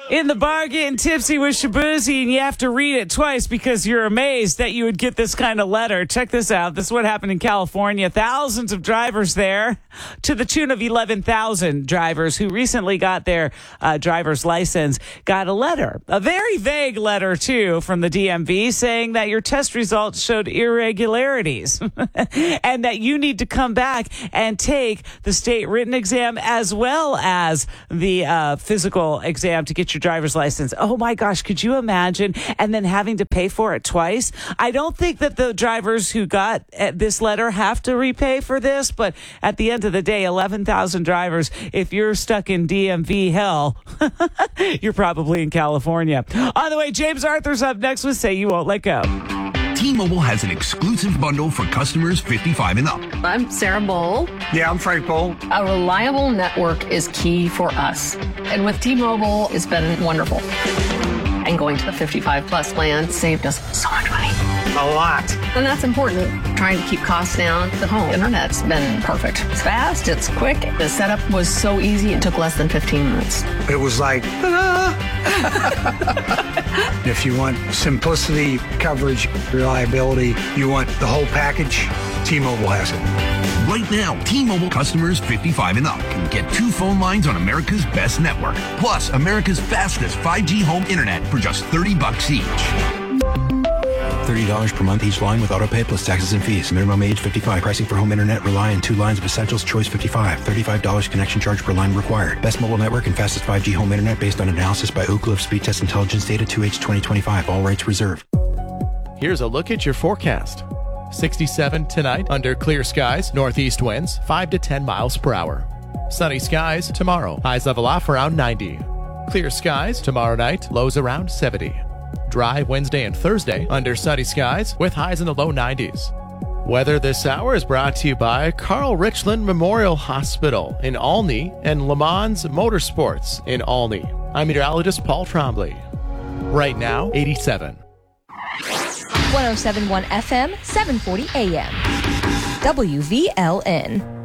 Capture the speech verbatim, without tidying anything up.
In the bar getting tipsy with Shabuzi, and you have to read it twice because you're amazed that you would get this kind of letter. Check this out. This is what happened in California. Thousands of drivers there, to the tune of eleven thousand drivers who recently got their uh, driver's license, got a letter, a very vague letter, too, from the D M V saying that your test results showed irregularities and that you need to come back and take the state written exam as well as the uh, physical exam to get your driver's license. Oh my gosh, could you imagine? And then having to pay for it twice. I don't think that the drivers who got this letter have to repay for this, but at the end of the day, eleven thousand drivers, if you're stuck in D M V hell, you're probably in California. On the way, James Arthur's up next with Say You Won't Let Go. T-Mobile has an exclusive bundle for customers fifty-five and up. I'm Sarah Bowl. Yeah, I'm Frank Bowl. A reliable network is key for us. And with T-Mobile, it's been wonderful. And going to the fifty-five plus plan saved us so much money. A lot. And that's important. Trying to keep costs down. The home internet's been perfect. It's fast, it's quick. The setup was so easy, it took less than fifteen minutes. It was like, ta-da! If you want simplicity, coverage, reliability, you want the whole package, T-Mobile has it. Right now, T-Mobile customers fifty-five and up can get two phone lines on America's best network, plus America's fastest five G home internet for just thirty bucks each. thirty dollars per month each line with autopay plus taxes and fees. Minimum age fifty-five. Pricing for home internet rely on two lines of Essentials Choice fifty-five. thirty-five dollars connection charge per line required. Best mobile network and fastest five G home internet based on analysis by Oak Cliff Speed Test Intelligence Data two H twenty twenty-five. All rights reserved. Here's a look at your forecast. sixty-seven tonight under clear skies. Northeast winds five to ten miles per hour. Sunny skies tomorrow. Highs level off around ninety. Clear skies tomorrow night. Lows around seventy. Dry Wednesday and Thursday under sunny skies with highs in the low nineties. Weather this hour is brought to you by Carl Richland Memorial Hospital in Olney and Le Mans Motorsports in Olney. I'm meteorologist Paul Trombley. Right now, eighty-seven. one oh seven point one F M, seven forty A M. W V L N.